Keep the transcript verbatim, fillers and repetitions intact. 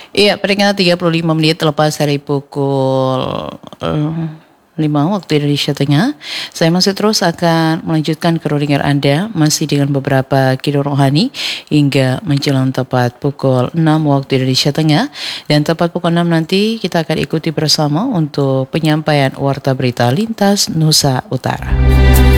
Iya, peringkat tiga puluh lima menit lepas dari pukul eh, lima waktu Indonesia Tengah. Saya masih terus akan melanjutkan kerulingan Anda masih dengan beberapa kilo rohani hingga menjelang tepat pukul enam waktu Indonesia Tengah. Dan tepat pukul enam nanti kita akan ikuti bersama untuk penyampaian warta berita lintas Nusa Utara.